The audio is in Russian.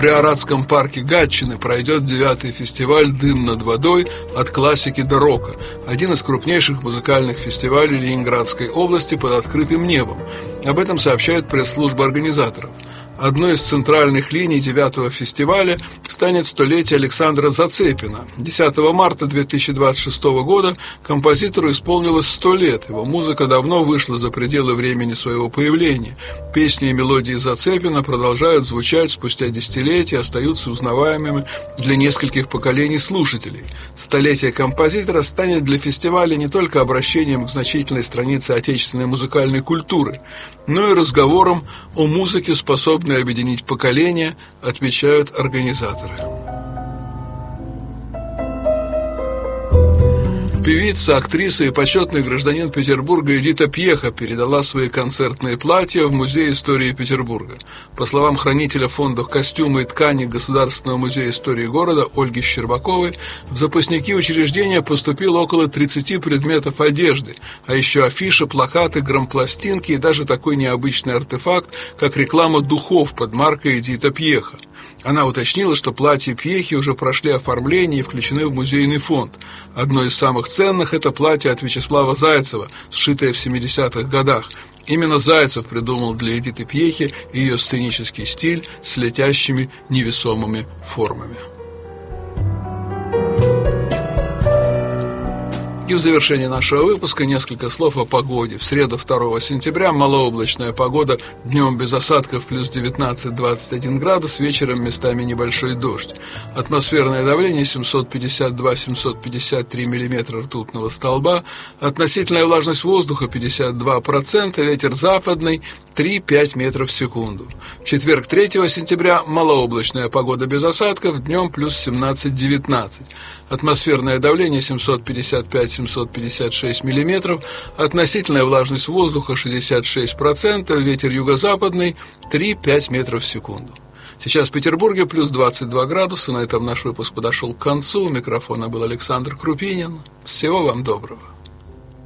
Приоратском парке Гатчины пройдет 9-й фестиваль «Дым над водой. От классики до рока», один из крупнейших музыкальных фестивалей Ленинградской области под открытым небом. Об этом сообщает пресс-служба организаторов. Одной из центральных линий 9-го фестиваля станет столетие Александра Зацепина. 10 марта 2026 года композитору исполнилось 100 лет. Его музыка давно вышла за пределы времени своего появления. Песни и мелодии Зацепина продолжают звучать спустя десятилетия, остаются узнаваемыми для нескольких поколений слушателей. Столетие композитора станет для фестиваля не только обращением к значительной странице отечественной музыкальной культуры, но и разговором о музыке, способной объединить поколения, отмечают организаторы. Певица, актриса и почетный гражданин Петербурга Эдита Пьеха передала свои концертные платья в Музей истории Петербурга. По словам хранителя фонда костюма и ткани Государственного музея истории города Ольги Щербаковой, в запасники учреждения поступило около 30 предметов одежды, а еще афиши, плакаты, грампластинки и даже такой необычный артефакт, как реклама духов под маркой Эдита Пьеха. Она уточнила, что платья Пьехи уже прошли оформление и включены в музейный фонд. Одно из самых ценных – это платье от Вячеслава Зайцева, сшитое в 70-х годах. Именно Зайцев придумал для Эдиты Пьехи ее сценический стиль с летящими невесомыми формами. И в завершении нашего выпуска несколько слов о погоде. В среду 2 сентября малооблачная погода, днем без осадков плюс 19-21 градус, вечером местами небольшой дождь. Атмосферное давление 752-753 миллиметра ртутного столба, относительная влажность воздуха 52%, ветер западный 3-5 метров в секунду. В четверг 3 сентября малооблачная погода без осадков, днем плюс 17-19. Атмосферное давление 755-756 миллиметров, относительная влажность воздуха 66%, ветер юго-западный 3-5 метров в секунду. Сейчас в Петербурге плюс 22 градуса. На этом наш выпуск подошел к концу. У микрофона был Александр Крупинин. Всего вам доброго.